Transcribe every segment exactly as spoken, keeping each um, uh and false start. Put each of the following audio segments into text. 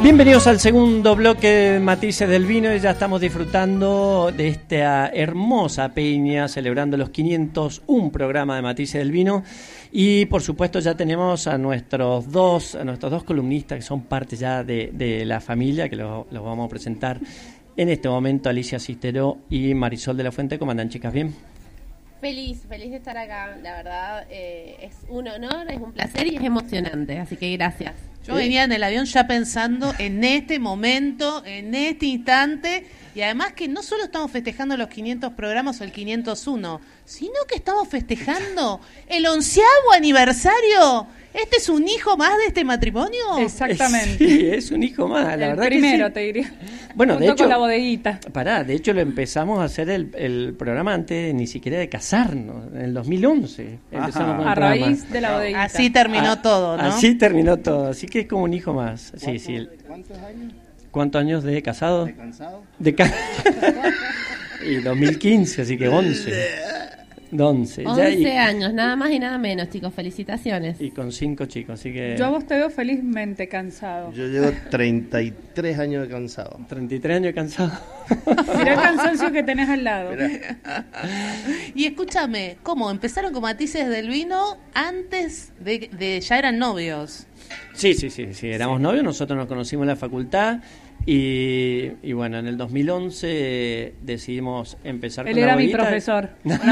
Bienvenidos al segundo bloque de Matices del Vino y ya estamos disfrutando de esta hermosa peña celebrando los quinientos uno programas de Matices del Vino y por supuesto ya tenemos a nuestros dos a nuestros dos columnistas que son parte ya de, de la familia, que los, los vamos a presentar en este momento, Alicia Cistero y Marisol de la Fuente. ¿Cómo andan, chicas? ¿Bien? Feliz, feliz de estar acá, la verdad eh, es un honor, es un placer y es emocionante, así que gracias. Yo venía en el avión ya pensando en este momento, en este instante, y además que no solo estamos festejando los quinientos programas o el quinientos uno, sino que estamos festejando el onceavo aniversario. ¿Este es un hijo más de este matrimonio? Exactamente. Sí, es un hijo más, la el verdad primero, que sí. Te diría. Bueno, junto de hecho, con la bodeguita. Pará, de hecho lo empezamos a hacer el, el programa antes de, ni siquiera de casarnos, en el dos mil once. Empezamos con el A programa. raíz de la bodeguita. Así terminó Ah, todo, ¿no? Así terminó todo, así que es como un hijo más. Sí, sí. ¿Cuántos años? ¿Cuántos años de casado? ¿De cansado? De ca- y dos mil quince, así que once. once. Ya, once y, años, nada más y nada menos, chicos, felicitaciones. y con cinco chicos, así que Yo a vos te veo felizmente cansado. Yo llevo treinta y tres años de cansado. treinta y tres años de casado. Mirá el cansancio que tenés al lado. Y escúchame, ¿cómo? ¿Empezaron con Matices del Vino antes de, de ya eran novios? Sí, sí, sí, sí, éramos novios, nosotros nos conocimos en la facultad y, y bueno, en el dos mil once eh, decidimos empezar Él con la era mi bodeguita. profesor.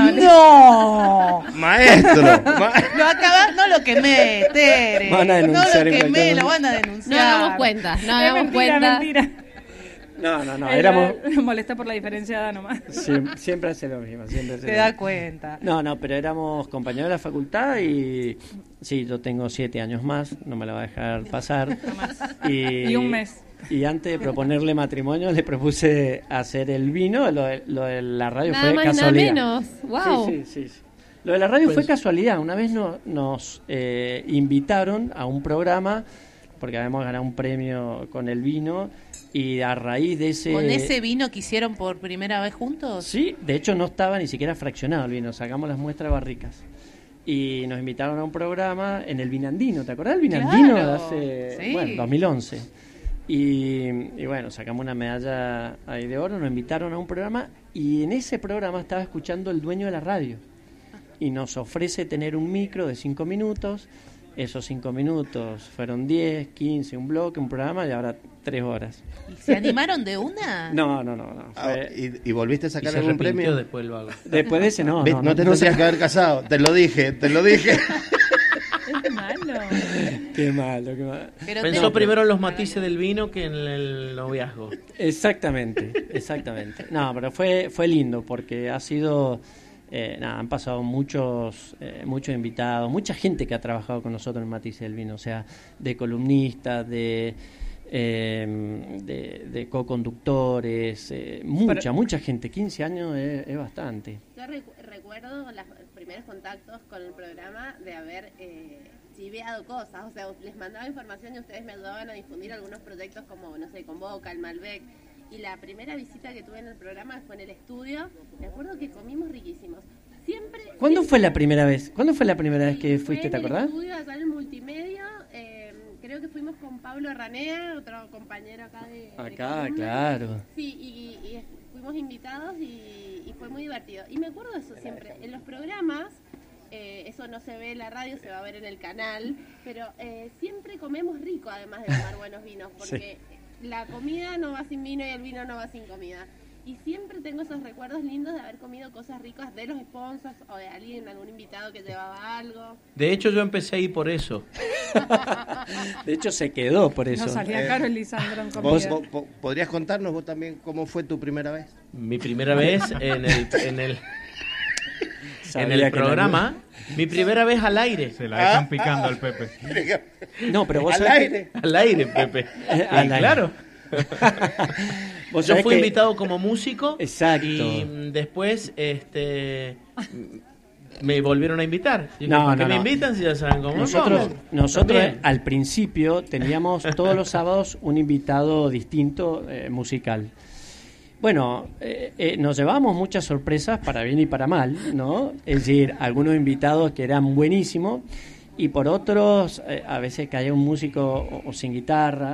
¡No! ¡Maestro! Ma- Lo acabas, no lo quemé, Tere. Van a denunciar no en lo quemé, cualquier lo van a No denunciar. hagamos cuenta, no Es hagamos mentira, cuenta. mentira. No, no, no, Él éramos... Me molesta por la diferencia de edad nomás. Siempre, siempre hace lo mismo, siempre hace Te lo da mismo. cuenta. No, no, pero éramos compañeros de la facultad y sí, yo tengo siete años más, no me la va a dejar pasar. Y, Y un mes. Y antes de proponerle matrimonio le propuse hacer el vino, lo de, lo de la radio Nada fue más y nada casualidad. menos. Wow. Sí, sí, sí, sí. Lo de la radio fue casualidad, una vez no, nos eh, invitaron a un programa, porque habíamos ganado un premio con el vino, y a raíz de ese... ¿Con ese vino que hicieron por primera vez juntos? Sí, de hecho no estaba ni siquiera fraccionado el vino, sacamos las muestras barricas. Y nos invitaron a un programa en el Vinandino, ¿te acordás del Vinandino? Claro, De hace, sí. bueno, dos mil once. Y, y bueno, sacamos una medalla ahí de oro, nos invitaron a un programa y en ese programa estaba escuchando el dueño de la radio. Y nos ofrece tener un micro de cinco minutos. Esos cinco minutos fueron diez, quince, un bloque, un programa y ahora tres horas. ¿Y se animaron de una? No, no, no. no. Ah, Fue- ¿y, y volviste a Y sacar se algún arrepintió premio? después el vago. Después de ese no. ¿Ves? No, No, no, te no tendrías sé- que haber casado, te lo dije, te lo dije. Es malo. Qué malo, qué malo. Pero Pensó te- primero en los matices del vino que en el noviazgo. Exactamente, exactamente. No, pero fue fue lindo porque ha sido, eh, nada, han pasado muchos eh, muchos invitados, mucha gente que ha trabajado con nosotros en Matices del Vino, o sea, de columnistas, de eh, de, de co-conductores, eh, mucha, Pero- mucha gente. quince años es, es bastante. Yo recu- recuerdo los primeros contactos con el programa de haber eh, chiveado cosas, o sea, les mandaba información y ustedes me ayudaban a difundir algunos proyectos como, no sé, Convoca, el Malbec. Y la primera visita que tuve en el programa fue en el estudio. Me acuerdo que comimos riquísimos. Siempre. ¿Cuándo siempre- fue la primera vez? ¿Cuándo fue la primera vez que Fue fuiste, te en el acordás? estudio, acá en el multimedia. eh, creo que fuimos con Pablo Ranea, otro compañero acá de. de Acá, columna. claro. Sí, y, y fuimos invitados y, y fue muy divertido. Y me acuerdo de eso siempre. En los programas, eh, eso no se ve en la radio, se va a ver en el canal, pero eh, siempre comemos rico además de tomar buenos vinos, porque la comida no va sin vino y el vino no va sin comida. Y siempre tengo esos recuerdos lindos de haber comido cosas ricas de los sponsors o de alguien, algún invitado que llevaba algo. De hecho, yo empecé ahí por eso. De hecho, se quedó por eso. No salía Eh, caro el Lisandro en ¿Vos, comida. vos- vos- ¿Podrías contarnos vos también cómo fue tu primera vez? Mi primera vez en el, en el, en Sabía el que la- programa. Mi primera vez al aire. Se la están picando al Pepe. No, pero vos Al sabés que- aire. Al aire, Pepe. Eh, Y al aire. claro. vos Yo sabés fui que- invitado como músico. Exacto. Y mm, después este me volvieron a invitar. Dije, No, ¿por qué no, me no. invitan si ya saben cómo Nosotros, somos? nosotros También. al principio teníamos todos los sábados un invitado distinto eh, musical. Bueno, eh, eh, nos llevamos muchas sorpresas para bien y para mal, ¿no? Es decir, algunos invitados que eran buenísimos y por otros eh, a veces caía un músico o, o sin guitarra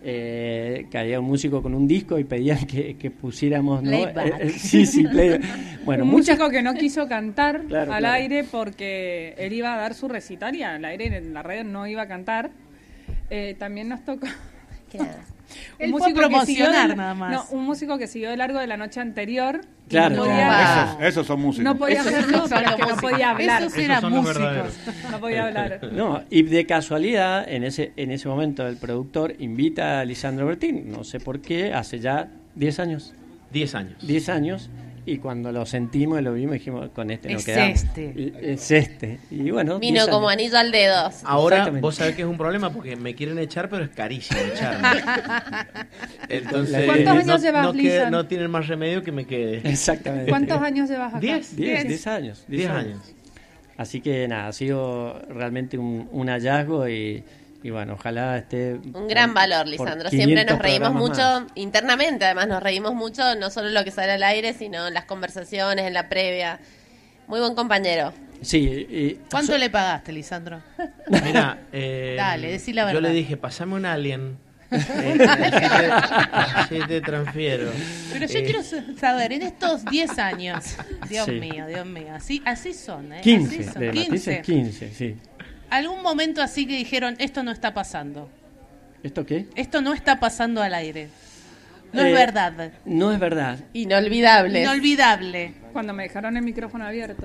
eh, caía un músico con un disco y pedían que, que pusiéramos, ¿no? Playback. Eh, eh, sí, sí, playback. Bueno, un muchas músico que no quiso cantar Claro, al claro. aire porque él iba a dar su recital y al aire en la radio no iba a cantar. Eh, también nos tocó Claro. Él fue a promocionar de- nada más. No, un músico que siguió de largo de la noche anterior. y Claro. no Wow. podía, Esos, esos son músicos. no podía Esos hacerlo, son pero es los que no músicos. podía hablar. Esos Esos eran son los músicos. verdaderos. No podía hablar. No, y de casualidad, en ese en ese momento el productor invita a Lisandro Bertín, no sé por qué, hace ya diez años. diez años. diez años, y cuando lo sentimos y lo vimos dijimos, con este no Es quedamos. este. Y- Es este. Y bueno, Vino diez como años. anillo al dedo. Ahora Exactamente. vos sabés que es un problema porque me quieren echar, pero es carísimo echarme. Entonces, ¿Cuántos años no, llevas, no, queda- Lisan? no tienen más remedio que me quede. Exactamente. ¿Cuántos años llevas acá? Diez. Diez, diez años. diez años. Así que nada, ha sido realmente un, un hallazgo y, y bueno, ojalá esté... Un gran valor, Lisandro. Siempre nos reímos mucho, internamente además nos reímos mucho, no solo lo que sale al aire, sino en las conversaciones, en la previa. Muy buen compañero. Sí, y, ¿Cuánto so- le pagaste, Lisandro? Mira, eh, Dale, decí la yo verdad. le dije, pasame un alien. Eh, así, te, así te transfiero. Pero yo Eh, quiero saber, en estos diez años, Dios Sí. mío, Dios mío, así, así son, ¿eh? quince, Así son, de Matices, quince. quince, sí. ¿Algún momento así que dijeron, esto no está pasando? ¿Esto qué? Esto no está pasando al aire. No Eh, es verdad. No es verdad. Inolvidable. Inolvidable. Cuando me dejaron el micrófono abierto.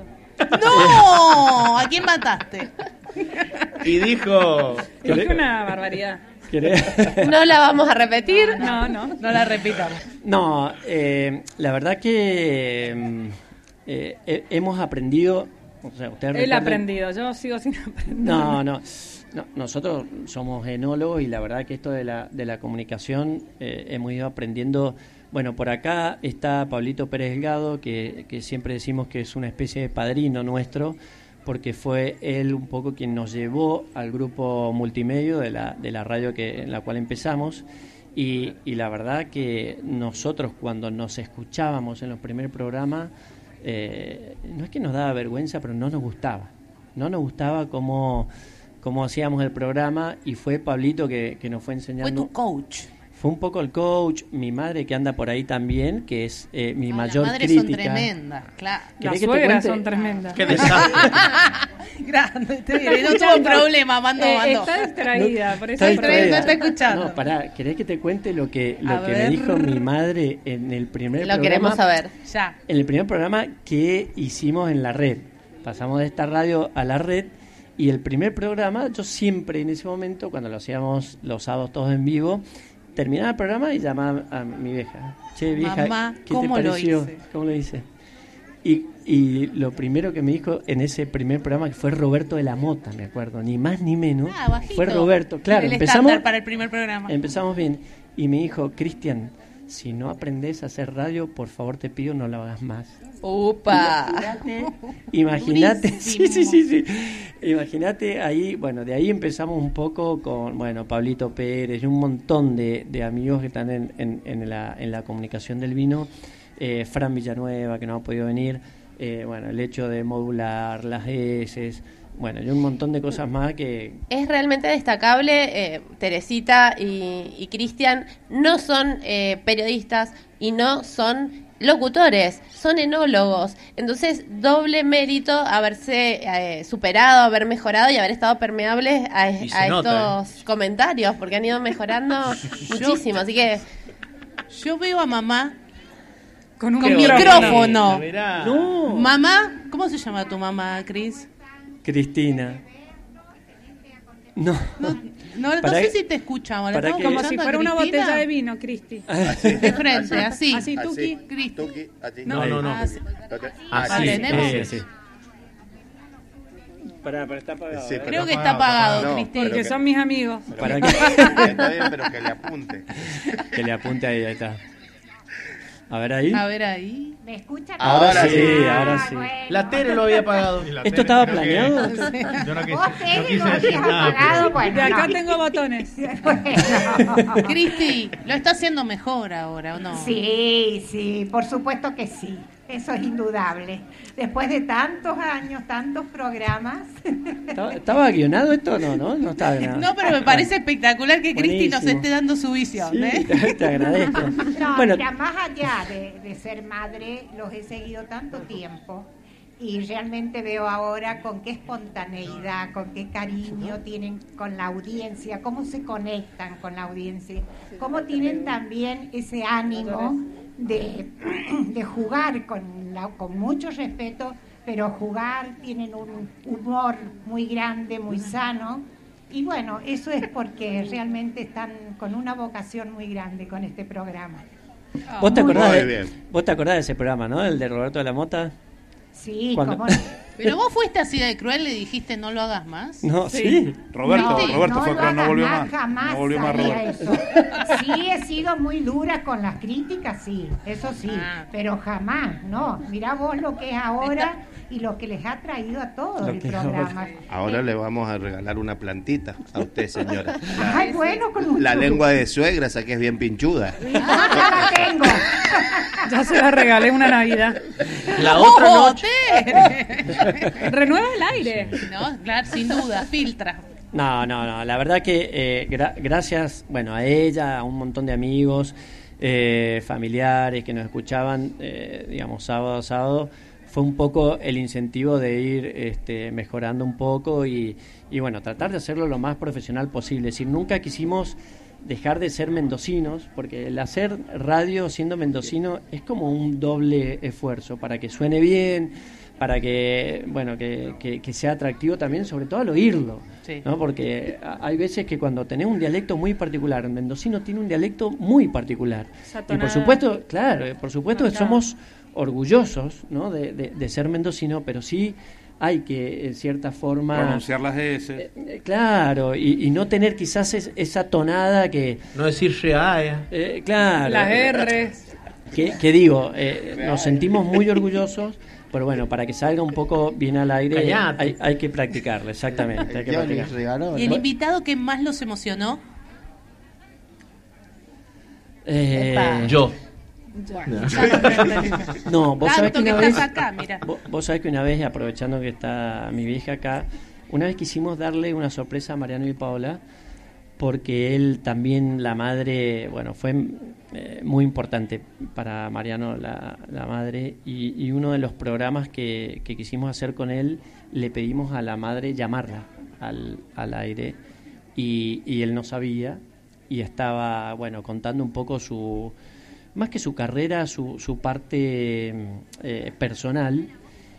¡No! ¿A quién mataste? Y dijo, Dije una barbaridad. ¿Querés? No la vamos a repetir. No, no. No la repitamos. No, eh, la verdad que mm, eh, he- hemos aprendido... O sea, ustedes Él recuerdan- ha aprendido, yo sigo sin aprender. No, no, no, nosotros somos enólogos y la verdad que esto de la, de la comunicación eh, hemos ido aprendiendo. Bueno, por acá está Pablito Pérez Delgado, que, que siempre decimos que es una especie de padrino nuestro, porque fue él un poco quien nos llevó al grupo multimedio de la, de la radio que, en la cual empezamos. Y, y la verdad que nosotros cuando nos escuchábamos en los primeros programas, eh, no es que nos daba vergüenza, pero no nos gustaba. No nos gustaba cómo, cómo hacíamos el programa, y fue Pablito que, que nos fue Fue enseñando. tu coach. Fue un poco el coach, mi madre que anda por ahí también, que es eh, mi Ah, mayor las madres crítica. son tremendas, claro. ¿Querés Las que te suegras cuente? son tremendas. qué desastre. Grande, te diré, no tuvo problema, mando, Eh, mando. está distraída, por eso Está Está distraída, no está escuchando. No, pará, ¿querés que te cuente lo que, A lo que me ver. dijo mi madre en el primer Lo programa? queremos saber. Ya. En el primer programa que hicimos en la red. Pasamos de esta radio a la red, y el primer programa, yo siempre en ese momento, cuando lo hacíamos los sábados todos en vivo, terminaba el programa y llamaba a mi vieja. Che, vieja, Mamá, ¿qué ¿cómo te lo pareció? hice? ¿Cómo lo hice? Y, y lo primero que me dijo en ese primer programa, que fue Roberto de la Mota, me acuerdo, ni más ni menos, Ah, bajito. fue Roberto. Claro, El empezamos, estándar para el primer programa. empezamos bien. Y me dijo, Cristian, si no aprendes a hacer radio, por favor te pido no lo hagas más. Upa. Imagínate, sí, Durísimo. sí, sí, sí. Imagínate ahí, bueno, de ahí empezamos un poco con, bueno, Pablito Pérez y un montón de, de amigos que están en, en, en la, en la comunicación del vino, eh, Fran Villanueva, que no ha podido venir, eh, bueno, el hecho de modular las S, bueno, y un montón de cosas más que... Es realmente destacable, eh, Teresita y, y Cristian no son eh, periodistas y no son locutores, son enólogos. Entonces, doble mérito haberse eh, superado, haber mejorado y haber estado permeables a, Y se a nota, estos comentarios, porque han ido mejorando muchísimo. Así que, Yo veo a mamá Con un con micrófono. micrófono. Mirá. No, Mamá, ¿cómo se llama tu mamá, Cris? Cristina. No. No, no, no Para- sé si te escuchamos. ¿La para estamos que- Como escuchando si a fuera una Cristina? botella de vino, Cristi. De frente, así. Así, tuqui. Cristi. Tuki, así. No, no, no. Ah, sí. Así, Ah, tenemos. eh, Sí, sí. Para, para estar apagado. Sí, ¿eh? pero Creo que está está apagado, No, Cristina. Porque que- son mis amigos. Para que, Está bien, pero que le apunte. que le apunte ahí, ahí está. A ver ahí. A ver ahí. ¿Me escuchan? Ahora Ahora sí, sí. ahora sí. bueno. La tele lo había pagado. ¿Esto estaba planeado? Yo no, quise, Vos, no Tele, quise no decir habías nada. apagado, pero- bueno, De acá no. tengo botones. Bueno. Cristi, lo está haciendo mejor ahora, ¿o no? Sí, sí, por supuesto que sí. Eso es indudable. Después de tantos años, tantos programas. ¿Estaba, ¿estaba guionado esto? No, no, no estaba guionado. No, pero me parece espectacular que Cristi nos Buenísimo. esté dando su visión. Sí, ¿eh? te, te agradezco. No, Bueno, mira, más allá de, de ser madre, los he seguido tanto tiempo y realmente veo ahora con qué espontaneidad, con qué cariño tienen con la audiencia, cómo se conectan con la audiencia, cómo tienen también ese ánimo de, de jugar con, la, con mucho respeto, pero jugar, tienen un humor muy grande, muy sano. Y bueno, eso es porque realmente están con una vocación muy grande con este programa. ¿Vos te acordás Muy de, bien. vos te acordás de ese programa, ¿no? El de Roberto de la Mota. Sí, Cuando- cómo no. Pero vos fuiste así de cruel, le dijiste no lo hagas más. No, sí. Roberto, No, Roberto no fue lo cruel, no hagas volvió más, más. jamás No volvió más haría Roberto. eso. Sí, he sido muy dura con las críticas, sí, eso sí, Ah. pero jamás, no. Mirá vos lo que es ahora y lo que les ha traído a todos Lo el que es programa. Ahora le vamos a regalar una plantita a usted, señora. La, Ay, bueno, con mucho la gusto. lengua de suegra, esa que es bien pinchuda. Ah, ya la tengo. Ya se la regalé una Navidad. La otra ¡Oh, noche. Tere! Renueva el aire. No, claro, sin duda, filtra. No, no, no. La verdad que eh, gra- gracias, bueno, a ella, a un montón de amigos, eh, familiares que nos escuchaban, eh, digamos, sábado a sábado, fue un poco el incentivo de ir este, mejorando un poco y, y, bueno, tratar de hacerlo lo más profesional posible. Es decir, nunca quisimos dejar de ser mendocinos, porque el hacer radio siendo mendocino es como un doble esfuerzo para que suene bien, para que, bueno, que, que, que sea atractivo también, sobre todo al oírlo, Sí. ¿no? Porque a- hay veces que cuando tenés un dialecto muy particular, el mendocino tiene un dialecto muy particular. Esa Y por tonada. supuesto, claro, eh, por supuesto que Marcada. somos orgullosos, ¿no? de, de, de ser mendocino, pero sí hay que, en cierta forma... Pronunciar las S. eh, eh, claro, y, y no tener quizás es- esa tonada que... No decir reaya. eh, claro. Las eh, R's. que, que digo, eh, nos sentimos muy orgullosos, pero bueno, para que salga un poco bien al aire Callate. hay, hay que practicarlo, exactamente. Hay que Johnny practicar. regaló, ¿Y el ¿no? invitado que más los emocionó? Eh, Yo. no, vos sabés que Tanto que una vez, estás acá, mira. vos, vos sabés que una vez, aprovechando que está mi vieja acá, una vez quisimos darle una sorpresa a Mariano y Paola, porque él también, la madre, bueno, fue eh, muy importante para Mariano la, la madre, y, y uno de los programas que, que quisimos hacer con él, le pedimos a la madre llamarla al, al aire, y, y él no sabía, y estaba, bueno, contando un poco su, más que su carrera, su, su parte eh, personal,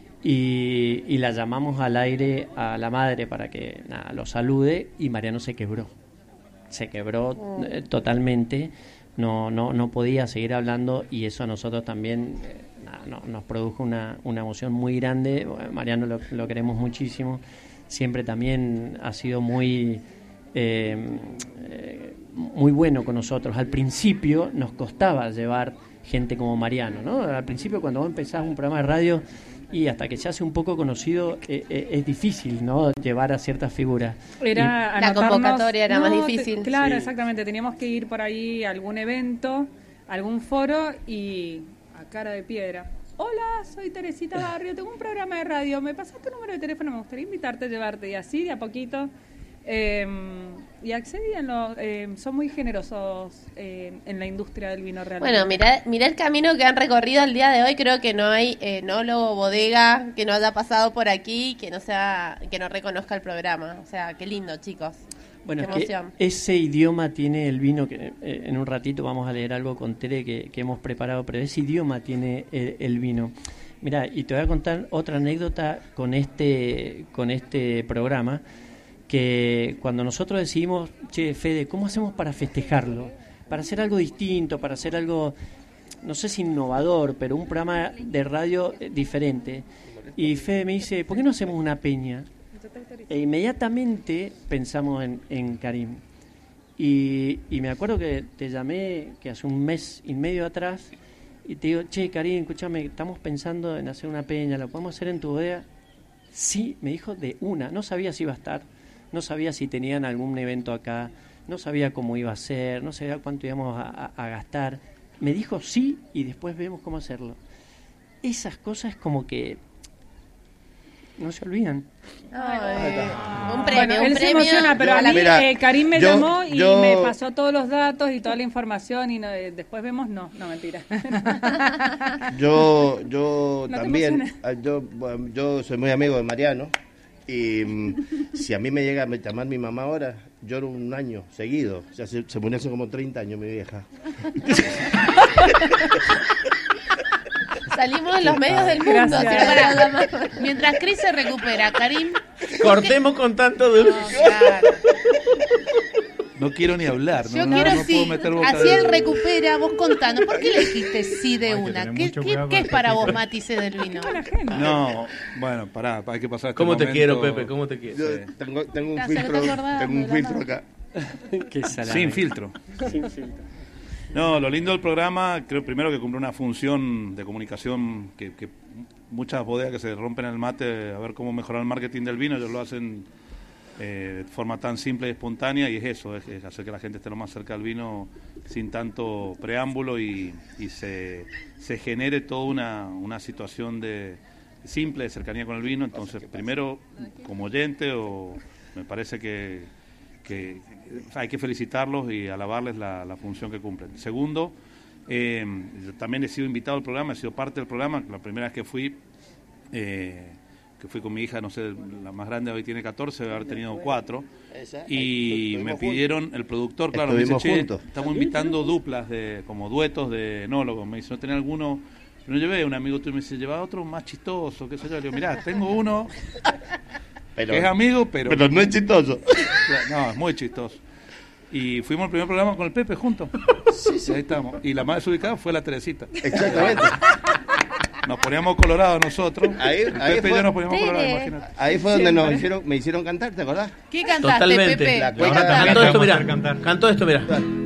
y, y la llamamos al aire a la madre para que nada, lo salude, y Mariano se quebró. Se quebró eh, totalmente, no, no, no podía seguir hablando, y eso a nosotros también eh, nada, no, nos produjo una, una emoción muy grande. Bueno, Mariano lo, lo queremos muchísimo, siempre también ha sido muy, eh, eh, muy bueno con nosotros. Al principio nos costaba llevar gente como Mariano, ¿no? Al principio, cuando vos empezás un programa de radio y hasta que se hace un poco conocido, eh, eh, es difícil, ¿no? Llevar a ciertas figuras. Era La anotarnos- convocatoria era más No, te- difícil. claro, Sí. exactamente. Teníamos que ir por ahí a algún evento, algún foro y a cara de piedra. Hola, soy Teresita Barrio, tengo un programa de radio, me pasas tu número de teléfono, me gustaría invitarte a llevarte. Y así, de a poquito. eh, y accedían, los, eh, son muy generosos eh, en la industria del vino realmente. Bueno, mirá, mirá el camino que han recorrido el día de hoy. Creo que no hay eh, enólogo, bodega que no haya pasado por aquí que no sea que no reconozca el programa. O sea, qué lindo, chicos. Bueno, Qué es que emoción. ese idioma tiene el vino, que eh, en un ratito vamos a leer algo con Tere que, que hemos preparado, pero ese idioma tiene el, el vino. Mira, y te voy a contar otra anécdota con este, con este programa, que cuando nosotros decidimos, che, Fede, ¿cómo hacemos para festejarlo? Para hacer algo distinto, para hacer algo, no sé si innovador, pero un programa de radio eh, diferente. Y Fede me dice, ¿por qué no hacemos una peña? E inmediatamente pensamos en, en Karim. Y, y me acuerdo que te llamé, que hace un mes y medio atrás, y te digo, che, Karim, escúchame, estamos pensando en hacer una peña, ¿lo podemos hacer en tu bodega? Sí, me dijo de una. No sabía si iba a estar, no sabía si tenían algún evento acá, no sabía cómo iba a ser, no sabía cuánto íbamos a, a- a gastar. Me dijo sí, y después vemos cómo hacerlo. esas cosas como que no se olvidan. Ay, un Bueno, premio, un él se premio. emociona, pero a mí Mira, eh, Karim me yo- llamó y yo- me pasó todos los datos y toda la información y no, eh, después vemos, no, no, mentira. Yo, yo No te también, emociones. ah, yo, bueno, yo soy muy amigo de Mariano y mm, si a mí me llega a llamar mi mamá ahora, lloro un año seguido. O sea, se, se murió hace como treinta años mi vieja. Salimos en los medios del mundo. Gracias. ¿sí? Para nada más. Mientras Cris se recupera, Karim. Cortemos con tanto de... No, claro. No quiero ni hablar. No, Yo no, quiero no sí, puedo meter boca así él de- recupera, vos contanos, ¿por qué le dijiste sí de Hay que una? tener ¿Qué, mucho qué- cuidado qué con es para este vos, tipo. Matice del Vino? Buena gente. No, bueno, pará, hay que pasar este ¿Cómo te momento. quiero, Pepe? ¿Cómo te quiero? Yo tengo, tengo un Ya se lo filtro, está acordando tengo un de la filtro mano. acá. Qué salada. Sin filtro. Sin filtro. No, lo lindo del programa, creo primero que cumple una función de comunicación que, que muchas bodegas que se rompen el mate a ver cómo mejorar el marketing del vino, ellos lo hacen eh, de forma tan simple y espontánea y es eso, es, es hacer que la gente esté lo más cerca del vino sin tanto preámbulo y, y se, se genere toda una, una situación de simple de cercanía con el vino. Entonces, primero, como oyente, o me parece que, que hay que felicitarlos y alabarles la, la función que cumplen. Segundo, eh, yo también he sido invitado al programa, he sido parte del programa. La primera vez que fui, eh, que fui con mi hija, no sé, la más grande hoy tiene catorce, debe haber tenido cuatro, y me pidieron, el productor, claro, me dice, Estuvimos che, juntos. estamos invitando duplas, de como duetos de enólogos. Me dice, ¿no tenés alguno? Yo no llevé, un amigo tuyo me dice, lleva otro más chistoso, qué sé yo. Le digo, mirá, tengo uno Pero, que es amigo, pero... pero no es chistoso. No, es muy chistoso. Y fuimos al primer programa con el Pepe juntos. Sí, ahí estamos. Y la más desubicada fue la Teresita. Exactamente. Nos poníamos colorados nosotros. Ahí- el ahí Pepe y fue- yo nos poníamos Tere. colorados, imagínate. Ahí fue donde nos Siempre. hicieron, me hicieron cantar, ¿te acordás? ¿Qué cantaste, Totalmente. Pepe? La ¿Qué cueca cantaste? Cantó esto, Vamos a mirá. hacer cantar. Cantó esto, mirá.